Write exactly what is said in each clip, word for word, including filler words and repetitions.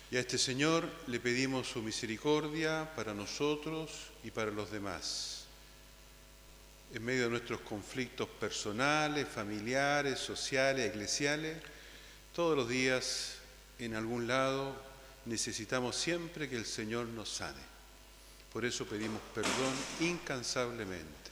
Y a este Señor le pedimos su misericordia para nosotros y para los demás. En medio de nuestros conflictos personales, familiares, sociales, eclesiales, todos los días, en algún lado, necesitamos siempre que el Señor nos sane. Por eso pedimos perdón incansablemente.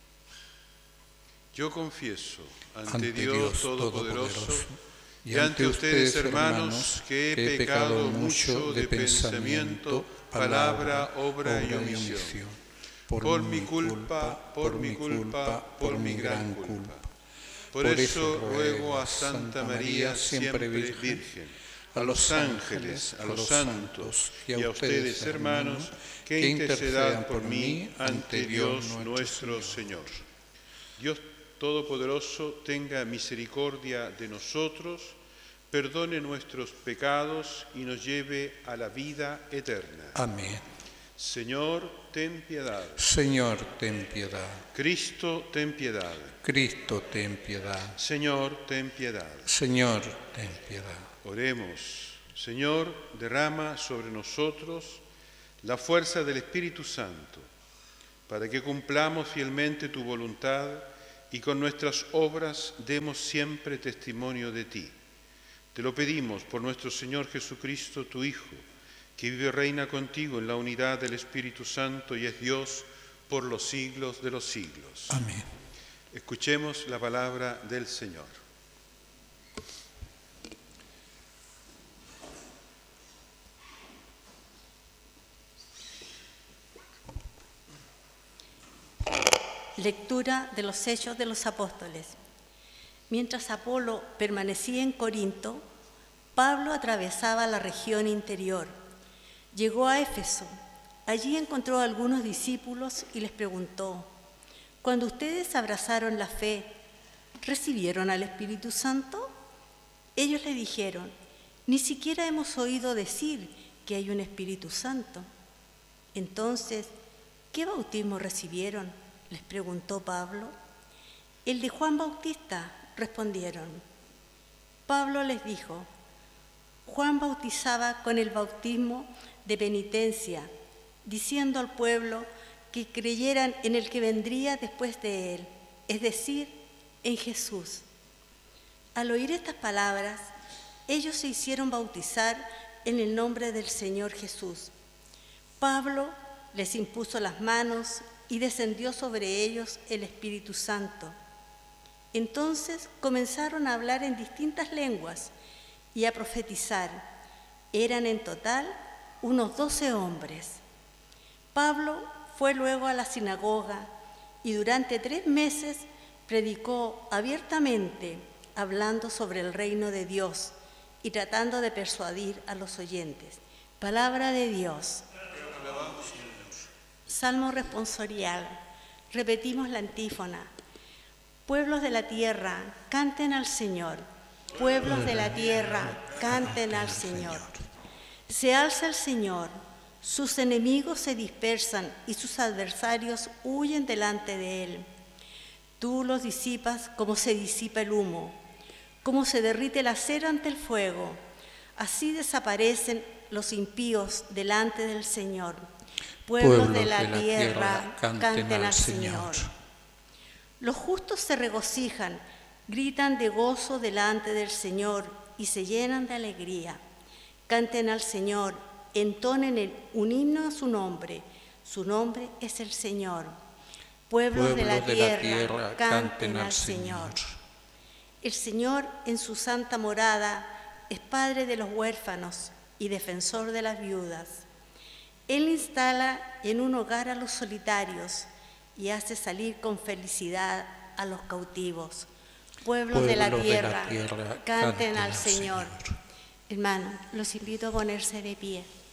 Yo confieso ante, ante Dios, Dios Todopoderoso, Todopoderoso y ante ustedes, hermanos, que he pecado mucho de pensamiento, palabra, obra y omisión. Por, por mi culpa, por mi culpa, por mi gran culpa. Por eso ruego a Santa María, siempre Virgen, a los ángeles, a los santos y a ustedes, hermanos, que intercedan por mí ante Dios nuestro Señor. Dios Todopoderoso tenga misericordia de nosotros, perdone nuestros pecados y nos lleve a la vida eterna. Amén. Señor, ten piedad. Señor, ten piedad. Cristo, ten piedad. Cristo, ten piedad. Señor, ten piedad. Señor, ten piedad. Oremos. Señor, derrama sobre nosotros la fuerza del Espíritu Santo, para que cumplamos fielmente tu voluntad y con nuestras obras demos siempre testimonio de ti. Te lo pedimos por nuestro Señor Jesucristo, tu Hijo, que vive y reina contigo en la unidad del Espíritu Santo y es Dios por los siglos de los siglos. Amén. Escuchemos la palabra del Señor. Lectura de los Hechos de los Apóstoles. Mientras Apolo permanecía en Corinto, Pablo atravesaba la región interior. Llegó a Éfeso. Allí encontró a algunos discípulos y les preguntó: «Cuando ustedes abrazaron la fe, ¿recibieron al Espíritu Santo?». Ellos le dijeron: «Ni siquiera hemos oído decir que hay un Espíritu Santo». Entonces, ¿qué bautismo recibieron?, les preguntó Pablo. «El de Juan Bautista», respondieron. Pablo les dijo: «Juan bautizaba con el bautismo de penitencia, diciendo al pueblo que creyeran en el que vendría después de él, es decir, en Jesús». Al oír estas palabras, ellos se hicieron bautizar en el nombre del Señor Jesús. Pablo les impuso las manos y descendió sobre ellos el Espíritu Santo. Entonces comenzaron a hablar en distintas lenguas y a profetizar. Eran en total unos doce hombres. Pablo fue luego a la sinagoga y durante tres meses predicó abiertamente, hablando sobre el reino de Dios y tratando de persuadir a los oyentes. Palabra de Dios. Salmo responsorial. Repetimos la antífona. Pueblos de la tierra, canten al Señor. Pueblos de la tierra, canten al Señor. Se alza el Señor, sus enemigos se dispersan y sus adversarios huyen delante de él. Tú los disipas como se disipa el humo, como se derrite la cera ante el fuego. Así desaparecen los impíos delante del Señor. Pueblos, Pueblos de la, de la tierra, tierra, canten, canten al Señor. Señor. Los justos se regocijan, gritan de gozo delante del Señor y se llenan de alegría. Canten al Señor, entonen un himno a su nombre. Su nombre es el Señor. Pueblos, Pueblos de, la, de tierra, la tierra, canten, canten al Señor. Señor. El Señor en su santa morada es Padre de los huérfanos y defensor de las viudas. Él instala en un hogar a los solitarios y hace salir con felicidad a los cautivos. Pueblos, Pueblos de, la tierra, de la tierra, canten, canten al Señor. Señor. Hermanos, los invito a ponerse de pie.